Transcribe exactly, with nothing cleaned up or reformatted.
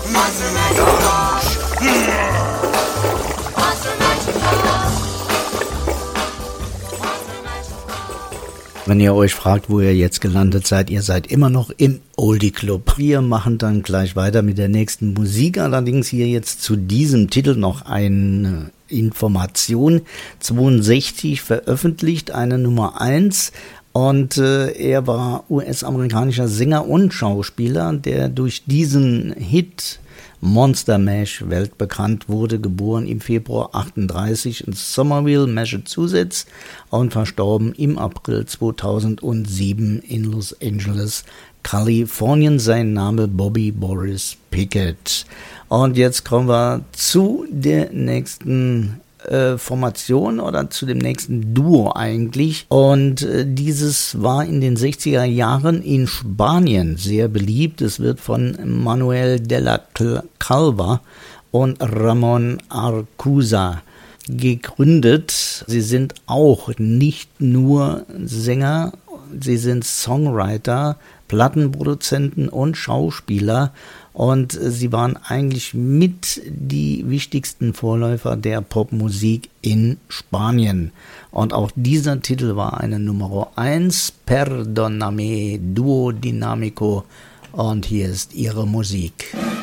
Monster Magical. Monster Magical. Wenn ihr euch fragt, wo ihr jetzt gelandet seid, ihr seid immer noch im Oldie Club. Wir machen dann gleich weiter mit der nächsten Musik. Allerdings hier jetzt zu diesem Titel noch eine Information. zweiundsechzig veröffentlicht, eine Nummer eins. Und äh, er war U S-amerikanischer Sänger und Schauspieler, der durch diesen Hit Monster Mash weltbekannt wurde, geboren im Februar achtunddreißig in Somerville, Massachusetts und verstorben im April zweitausendsieben in Los Angeles, Kalifornien. Sein Name Bobby Boris Pickett. Und jetzt kommen wir zu der nächsten äh, Formation oder zu dem nächsten Duo eigentlich. Und äh, dieses war in den sechziger Jahren in Spanien sehr beliebt. Es wird von Manuel de la Calva und Ramon Arcusa gegründet. Sie sind auch nicht nur Sänger, sie sind Songwriter, Plattenproduzenten und Schauspieler. Und sie waren eigentlich mit die wichtigsten Vorläufer der Popmusik in Spanien. Und auch dieser Titel war eine Nummer eins, Perdóname, Duo Dinámico. Und hier ist ihre Musik.